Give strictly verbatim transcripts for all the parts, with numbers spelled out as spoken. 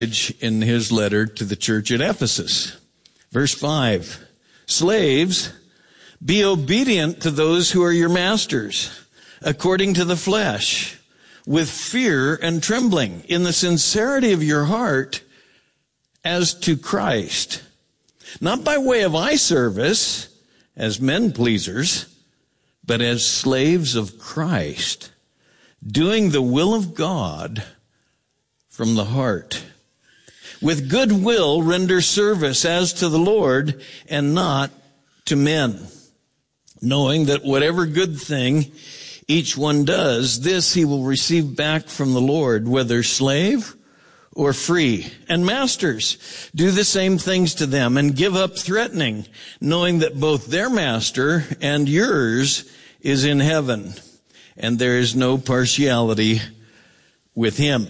in his letter to the church at Ephesus. Verse five, slaves, be obedient to those who are your masters, according to the flesh, with fear and trembling, in the sincerity of your heart, as to Christ, not by way of eye service, as men pleasers, but as slaves of Christ, doing the will of God from the heart. With good will render service as to the Lord and not to men, knowing that whatever good thing each one does, this he will receive back from the Lord, whether slave or free. And masters, do the same things to them and give up threatening, knowing that both their master and yours is in heaven, and there is no partiality with him.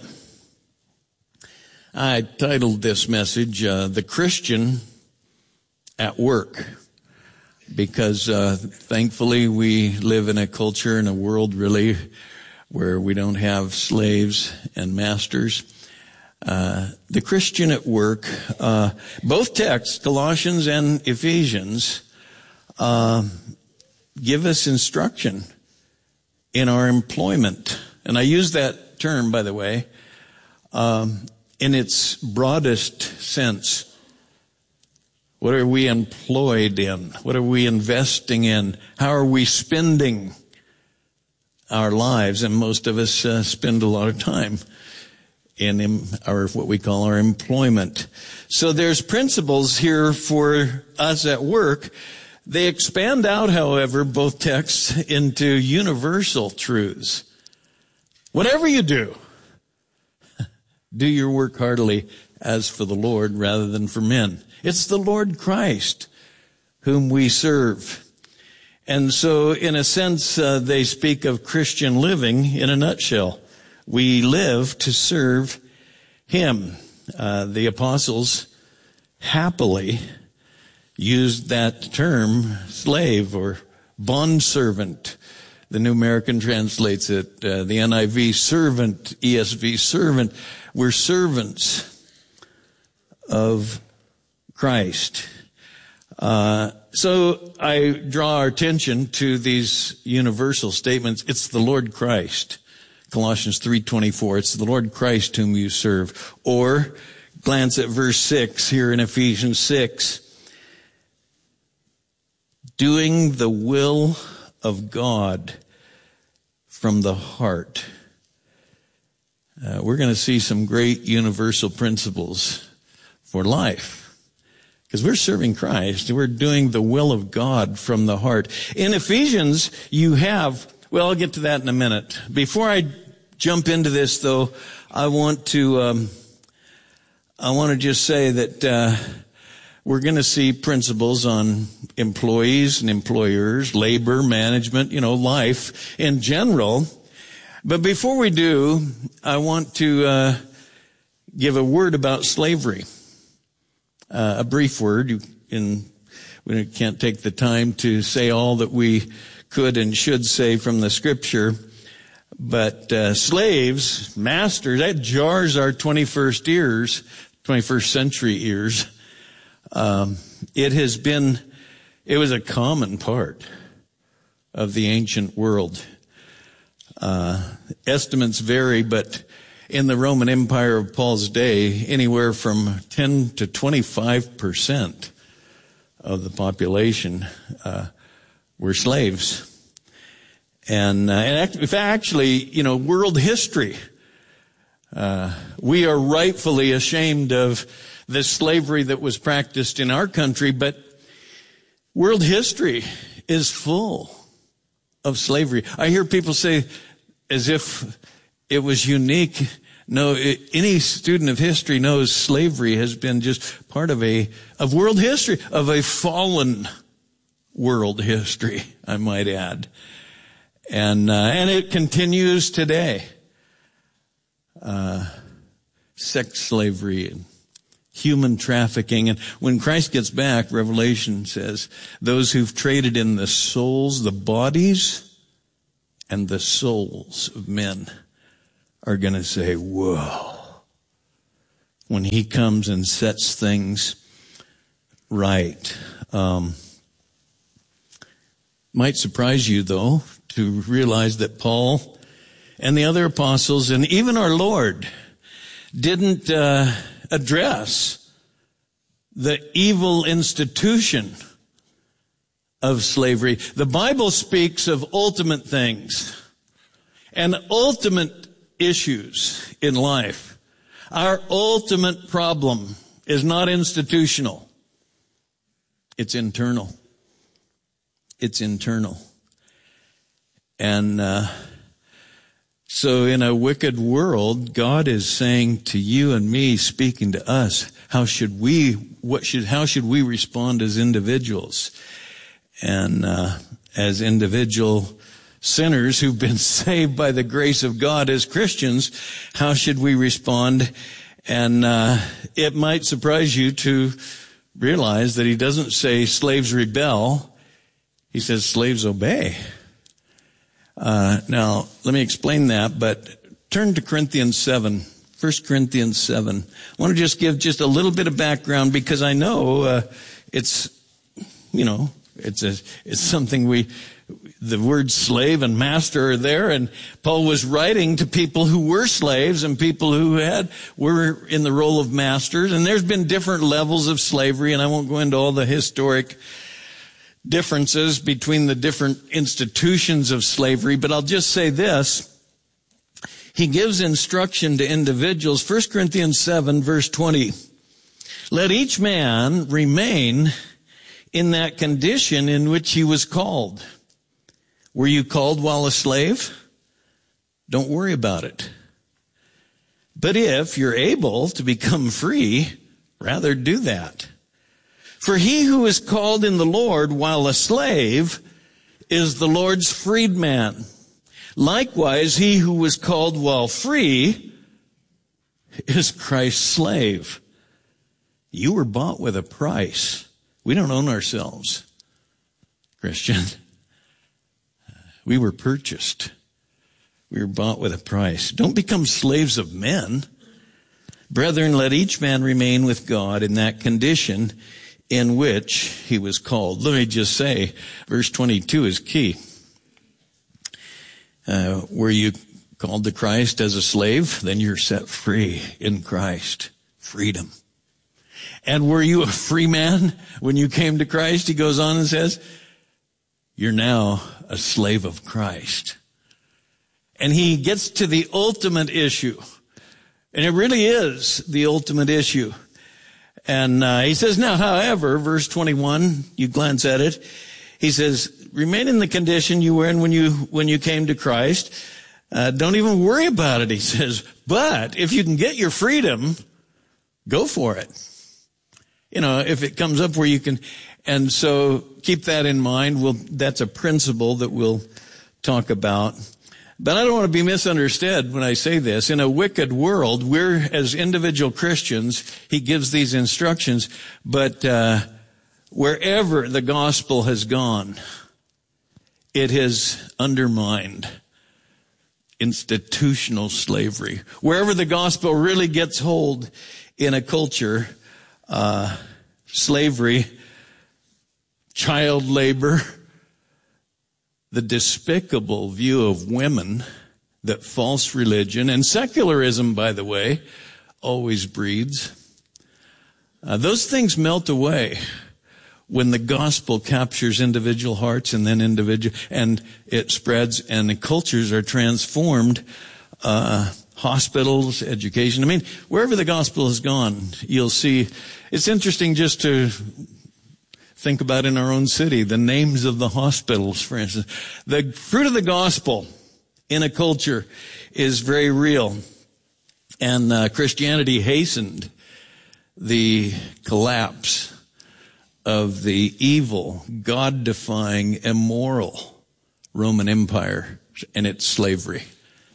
I titled this message, uh, The Christian at Work, because uh, thankfully we live in a culture and a world really where we don't have slaves and masters. Uh, the Christian at work, uh, both texts, Colossians and Ephesians, uh, give us instruction in our employment. And I use that term, by the way, um, in its broadest sense. What are we employed in? What are we investing in? How are we spending our lives? And most of us uh, spend a lot of time in em- our what we call our employment. So there's principles here for us at work. They expand out, however, both texts into universal truths. Whatever you do, do your work heartily as for the Lord rather than for men. It's the Lord Christ whom we serve. And so, in a sense, uh, they speak of Christian living in a nutshell. We live to serve Him. Uh, the apostles happily used that term, slave or bondservant. The New American translates it, uh, the N I V, servant, E S V, servant. We're servants of Christ. Uh, so I draw our attention to these universal statements. It's the Lord Christ. Colossians three twenty-four, it's the Lord Christ whom you serve. Or glance at verse six here in Ephesians six. Doing the will of God from the heart. Uh, we're going to see some great universal principles for life. Because we're serving Christ. We're doing the will of God from the heart. In Ephesians, you have, well, I'll get to that in a minute. Before I jump into this, though, I want to, um, I want to just say that, uh, we're going to see principles on employees and employers, labor, management, you know, life in general. But before we do, I want to uh, give a word about slavery. Uh, a brief word. You, in, we can't take the time to say all that we could and should say from the Scripture. But uh, slaves, masters, that jars our twenty-first ears, twenty-first century ears. Um, it has been, it was a common part of the ancient world. Uh, estimates vary, but in the Roman Empire of Paul's day, anywhere from ten to twenty-five percent of the population, uh, were slaves. And, uh, and if actually, you know, world history, uh, we are rightfully ashamed of the slavery that was practiced in our country, but world history is full of slavery. I hear people say as if it was unique. No, it, any student of history knows slavery has been just part of a, of world history, of a fallen world history, I might add. And, uh, and it continues today. Uh, sex slavery and human trafficking. And when Christ gets back, Revelation says, those who've traded in the souls, the bodies, and the souls of men are going to say, whoa, when he comes and sets things right. Um, might surprise you, though, to realize that Paul and the other apostles and even our Lord didn't uh, address the evil institution of slavery. The Bible speaks of ultimate things and ultimate issues in life. Our ultimate problem is not institutional. It's internal. It's internal. And uh, so in a wicked world, God is saying to you and me, speaking to us, how should we, what should, how should we respond as individuals? And uh, as individual sinners who've been saved by the grace of God as Christians, how should we respond? And uh, it might surprise you to realize that he doesn't say slaves rebel. He says slaves obey. Uh, now, let me explain that, but turn to Corinthians seven, First Corinthians seven. I want to just give just a little bit of background because I know uh, it's, you know, it's a, it's something we, the words slave and master are there, and Paul was writing to people who were slaves and people who had, were in the role of masters, and there's been different levels of slavery, and I won't go into all the historic differences between the different institutions of slavery, but I'll just say this. He gives instruction to individuals. First Corinthians seven, verse twenty. Let each man remain in that condition in which he was called. Were you called while a slave? Don't worry about it. But if you're able to become free, rather do that. For he who is called in the Lord while a slave is the Lord's freedman. Likewise, he who was called while free is Christ's slave. You were bought with a price. We don't own ourselves, Christian. We were purchased. We were bought with a price. Don't become slaves of men. Brethren, let each man remain with God in that condition in which he was called. Let me just say, verse twenty-two is key. Uh, were you called to Christ as a slave? Then you're set free in Christ. Freedom. And were you a free man when you came to Christ? He goes on and says, you're now a slave of Christ. And he gets to the ultimate issue. And it really is the ultimate issue. And uh, he says, now, however, verse twenty-one, you glance at it. He says, remain in the condition you were in when you, when you came to Christ. Uh, don't even worry about it, he says. But if you can get your freedom, go for it. You know, if it comes up where you can, and so keep that in mind. We'll, that's a principle that we'll talk about. But I don't want to be misunderstood when I say this. In a wicked world, we're, as individual Christians, he gives these instructions, but uh, wherever the gospel has gone, it has undermined institutional slavery. Wherever the gospel really gets hold in a culture, uh, slavery, child labor, the despicable view of women that false religion and secularism, by the way, always breeds. Uh, those things melt away when the gospel captures individual hearts and then individual, and it spreads and the cultures are transformed. Uh, hospitals, education. I mean, wherever the gospel has gone, you'll see. It's interesting just to think about in our own city, the names of the hospitals, for instance. The fruit of the gospel in a culture is very real. And uh, Christianity hastened the collapse of the evil, God-defying, immoral Roman Empire and its slavery.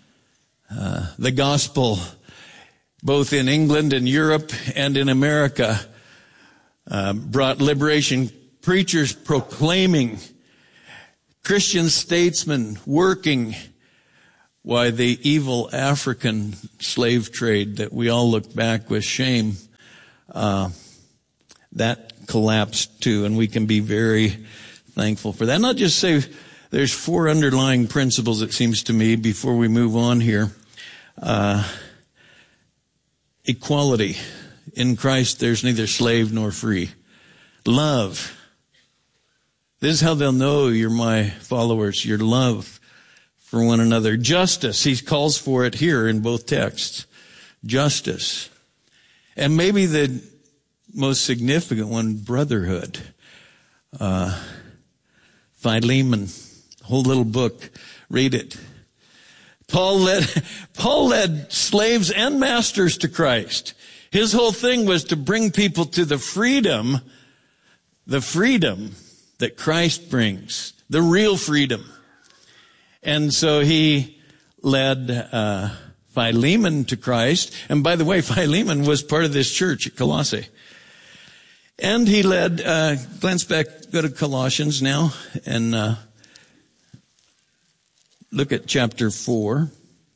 Uh, the gospel, both in England and Europe and in America, uh, brought liberation. Preachers proclaiming, Christian statesmen working why the evil African slave trade that we all look back with shame, uh, that collapsed too, and we can be very thankful for that. Not just say there's four underlying principles, it seems to me, before we move on here. Uh, equality. In Christ, there's neither slave nor free. Love. This is how they'll know you're my followers, your love for one another. Justice. He calls for it here in both texts. Justice. And maybe the most significant one, brotherhood. Uh, Philemon, whole little book, read it. Paul led, Paul led slaves and masters to Christ. His whole thing was to bring people to the freedom, the freedom that Christ brings, the real freedom. And so he led uh, Philemon to Christ. And by the way, Philemon was part of this church at Colossae. And he led, uh, glance back, go to Colossians now, and uh, look at chapter four.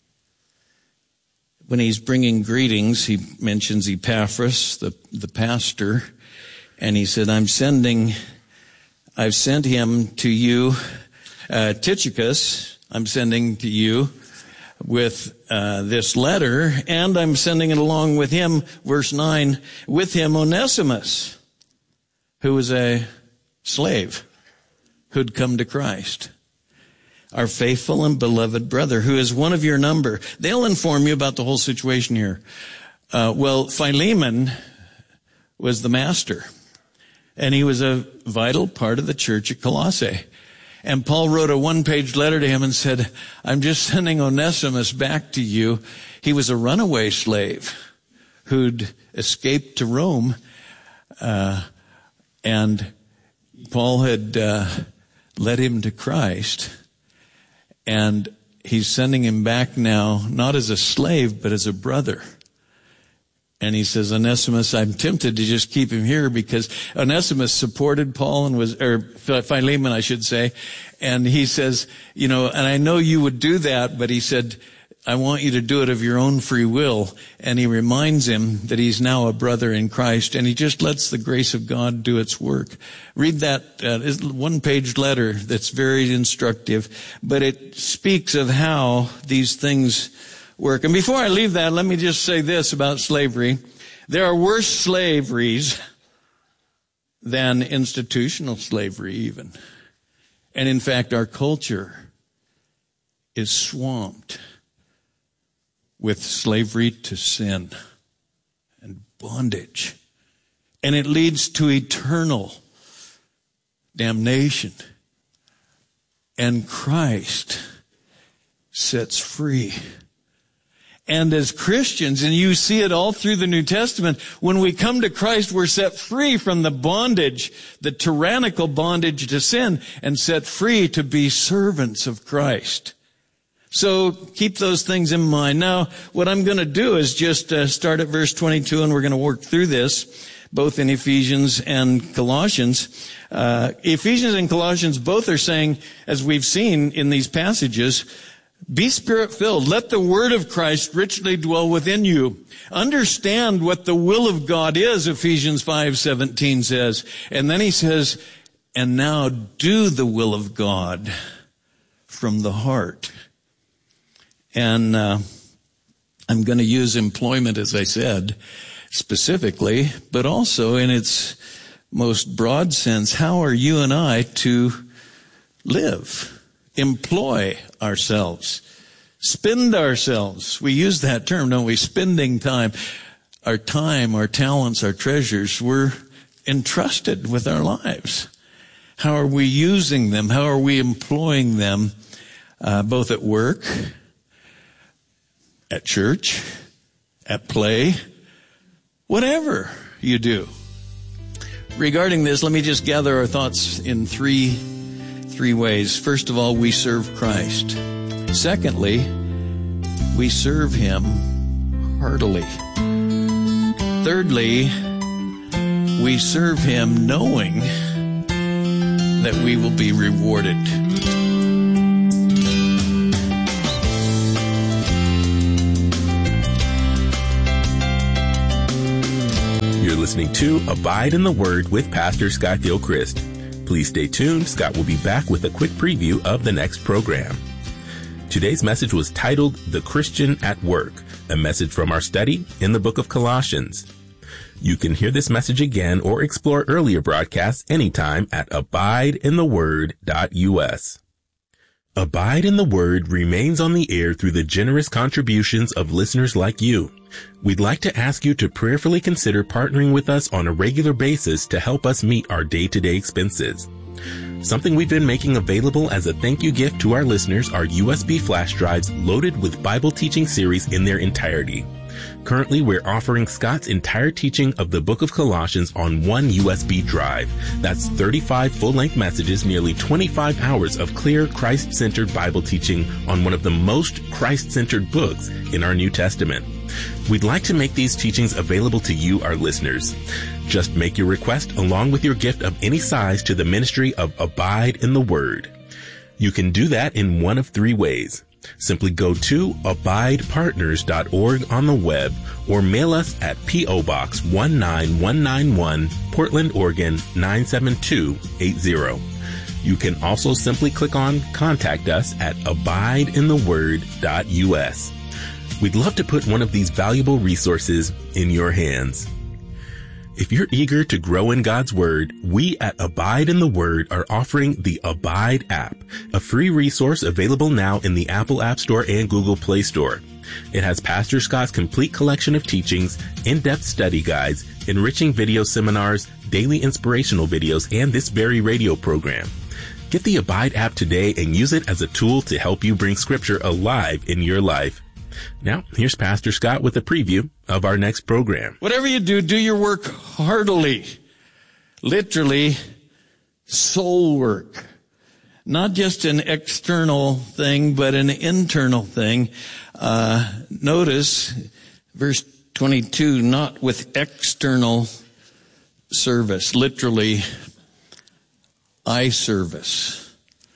When he's bringing greetings, he mentions Epaphras, the, the pastor, and he said, I'm sending, I've sent him to you, uh, Tychicus, I'm sending to you with uh, this letter, and I'm sending it along with him, verse nine, with him Onesimus, who was a slave who'd come to Christ. Our faithful and beloved brother, who is one of your number. They'll inform you about the whole situation here. Uh, well, Philemon was the master, and he was a vital part of the church at Colossae. And Paul wrote a one-page letter to him and said, I'm just sending Onesimus back to you. He was a runaway slave who'd escaped to Rome, uh, and Paul had uh, led him to Christ. And he's sending him back now, not as a slave, but as a brother. And he says, Onesimus, I'm tempted to just keep him here because Onesimus supported Paul and was, or Philemon, I should say. And he says, you know, and I know you would do that, but he said, I want you to do it of your own free will. And he reminds him that he's now a brother in Christ, and he just lets the grace of God do its work. Read that uh, one-page letter that's very instructive, but it speaks of how these things work. And before I leave that, let me just say this about slavery. There are worse slaveries than institutional slavery even. And in fact, our culture is swamped with slavery to sin and bondage. And it leads to eternal damnation. And Christ sets free. And as Christians, and you see it all through the New Testament, when we come to Christ, we're set free from the bondage, the tyrannical bondage to sin, and set free to be servants of Christ. So keep those things in mind. Now, what I'm going to do is just uh, start at verse twenty-two, and we're going to work through this, both in Ephesians and Colossians. Uh, Ephesians and Colossians both are saying, as we've seen in these passages, be Spirit-filled. Let the word of Christ richly dwell within you. Understand what the will of God is, Ephesians five seventeen says. And then he says, and now do the will of God from the heart. And uh, I'm going to use employment, as I said, specifically, but also in its most broad sense. How are you and I to live, employ ourselves, spend ourselves? We use that term, don't we? Spending time. Our time, our talents, our treasures, we're entrusted with our lives. How are we using them? How are we employing them, uh, both at work, at church, at play, whatever you do? Regarding this, let me just gather our thoughts in three, three ways. First of all, we serve Christ. Secondly, we serve Him heartily. Thirdly, we serve Him knowing that we will be rewarded. You're listening to Abide in the Word with Pastor Scott Gilchrist. Please stay tuned. Scott will be back with a quick preview of the next program. Today's message was titled, The Christian at Work, a message from our study in the book of Colossians. You can hear this message again or explore earlier broadcasts anytime at abide in the word dot u s. Abide in the Word remains on the air through the generous contributions of listeners like you. We'd like to ask you to prayerfully consider partnering with us on a regular basis to help us meet our day-to-day expenses. Something we've been making available as a thank you gift to our listeners are U S B flash drives loaded with Bible teaching series in their entirety. Currently, we're offering Scott's entire teaching of the book of Colossians on one U S B drive. That's thirty-five full-length messages, nearly twenty-five hours of clear, Christ-centered Bible teaching on one of the most Christ-centered books in our New Testament. We'd like to make these teachings available to you, our listeners. Just make your request along with your gift of any size to the ministry of Abide in the Word. You can do that in one of three ways. Simply go to abide partners dot org on the web or mail us at P O. Box one nine one nine one, Portland, Oregon nine seven two eight zero. You can also simply click on Contact Us at abide in the word dot u s. We'd love to put one of these valuable resources in your hands. If you're eager to grow in God's Word, we at Abide in the Word are offering the Abide app, a free resource available now in the Apple App Store and Google Play Store. It has Pastor Scott's complete collection of teachings, in-depth study guides, enriching video seminars, daily inspirational videos, and this very radio program. Get the Abide app today and use it as a tool to help you bring Scripture alive in your life. Now, here's Pastor Scott with a preview of our next program. Whatever you do, do your work heartily. Literally, soul work. Not just an external thing, but an internal thing. Uh, notice verse twenty-two, not with external service. Literally, eye service.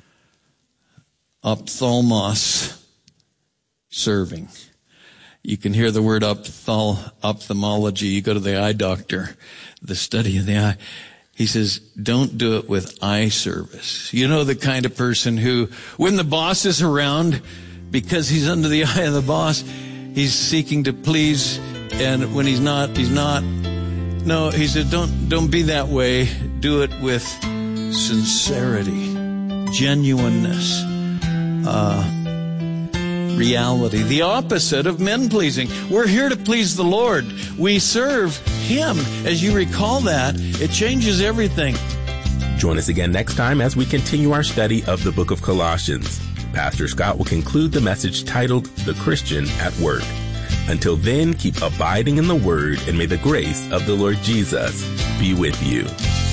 Ophthalmos. Serving. You can hear the word opthal- ophthalmology. You go to the eye doctor, the study of the eye. He says, don't do it with eye service. You know, the kind of person who, when the boss is around, because he's under the eye of the boss, he's seeking to please, and when he's not, he's not. No, he said, don't, don't be that way. Do it with sincerity, genuineness, uh, reality, the opposite of men-pleasing. We're here to please the Lord. We serve Him. As you recall that, it changes everything. Join us again next time as we continue our study of the book of Colossians. Pastor Scott will conclude the message titled, The Christian at Work. Until then, keep abiding in the Word, and may the grace of the Lord Jesus be with you.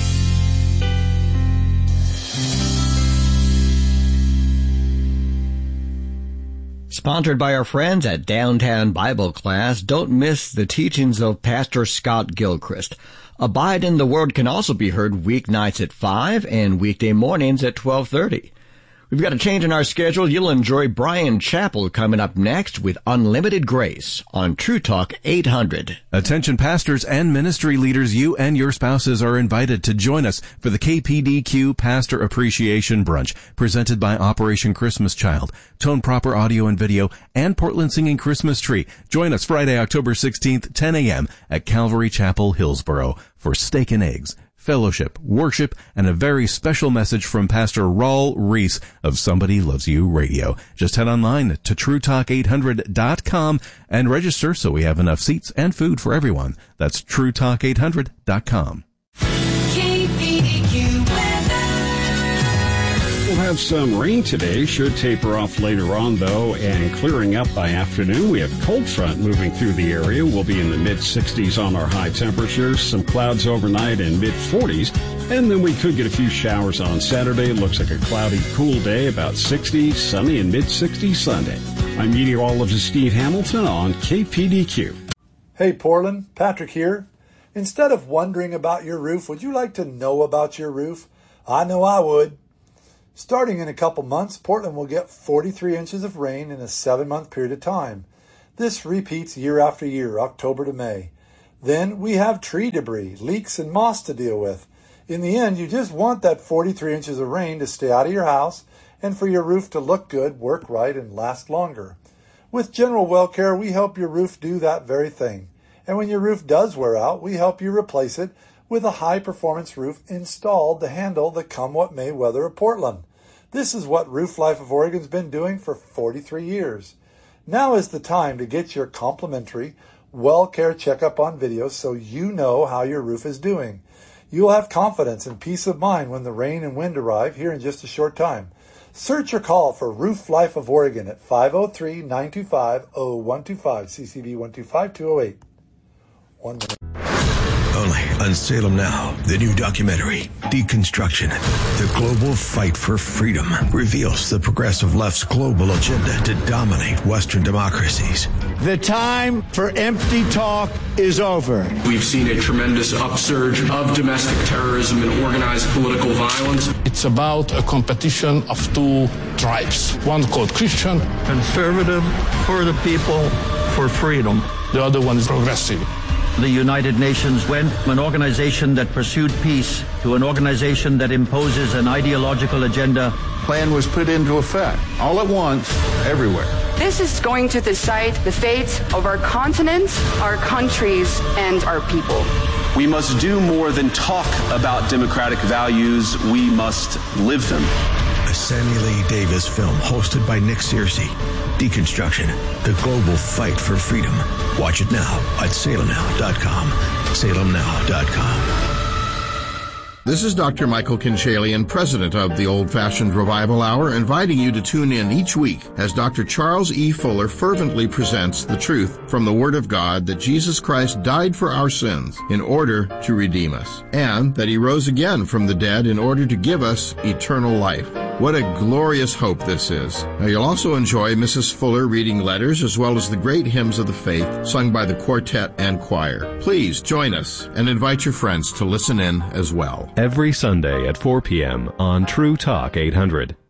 Sponsored by our friends at Downtown Bible Class, don't miss the teachings of Pastor Scott Gilchrist. Abide in the Word can also be heard weeknights at five and weekday mornings at twelve thirty. We've got a change in our schedule. You'll enjoy Brian Chappell coming up next with Unlimited Grace on True Talk eight hundred. Attention pastors and ministry leaders, you and your spouses are invited to join us for the K P D Q Pastor Appreciation Brunch, presented by Operation Christmas Child, Tone Proper Audio and Video, and Portland Singing Christmas Tree. Join us Friday, October sixteenth, ten a.m. at Calvary Chapel, Hillsboro for steak and eggs, fellowship, worship, and a very special message from Pastor Raul Reese of Somebody Loves You Radio. Just head online to true talk eight hundred dot com and register so we have enough seats and food for everyone. That's true talk eight hundred dot com. We'll have some rain today, should taper off later on, though, and clearing up by afternoon. We have cold front moving through the area. We'll be in the mid-sixties on our high temperatures, some clouds overnight in mid-forties, and then we could get a few showers on Saturday. It looks like a cloudy, cool day, about sixty, sunny and mid-sixties Sunday. I'm meteorologist Steve Hamilton on K P D Q. Hey, Portland, Patrick here. Instead of wondering about your roof, would you like to know about your roof? I know I would. Starting in a couple months, Portland will get forty-three inches of rain in a seven-month period of time. This repeats year after year, October to May. Then we have tree debris, leaks, and moss to deal with. In the end, you just want that forty-three inches of rain to stay out of your house and for your roof to look good, work right, and last longer. With General Well Care, we help your roof do that very thing. And when your roof does wear out, we help you replace it with a high-performance roof installed to handle the come-what-may weather of Portland. This is what Roof Life of Oregon's been doing for forty-three years. Now is the time to get your complimentary Well Care checkup on video so you know how your roof is doing. You'll have confidence and peace of mind when the rain and wind arrive here in just a short time. Search or call for Roof Life of Oregon at five oh three, nine two five, oh one two five, C C B one two five, two oh eight. One minute. Only on Salem Now, the new documentary, Deconstruction, the global fight for freedom, reveals the progressive left's global agenda to dominate Western democracies. The time for empty talk is over. We've seen a tremendous upsurge of domestic terrorism and organized political violence. It's about a competition of two tribes, one called Christian. Conservative for the people, for freedom. The other one is progressive. The United Nations went from an organization that pursued peace to an organization that imposes an ideological agenda. Plan was put into effect, all at once, everywhere. This is going to decide the fate of our continent, our countries, and our people. We must do more than talk about democratic values. We must live them. A Samuel E. Davis film hosted by Nick Searcy. Deconstruction, the global fight for freedom. Watch it now at salem now dot com. salem now dot com. This is Doctor Michael Kinchalian, president of the Old Fashioned Revival Hour, inviting you to tune in each week as Doctor Charles E. Fuller fervently presents the truth from the Word of God that Jesus Christ died for our sins in order to redeem us, and that He rose again from the dead in order to give us eternal life. What a glorious hope this is. Now, you'll also enjoy Missus Fuller reading letters as well as the great hymns of the faith sung by the quartet and choir. Please join us and invite your friends to listen in as well. Every Sunday at four p.m. on True Talk eight hundred.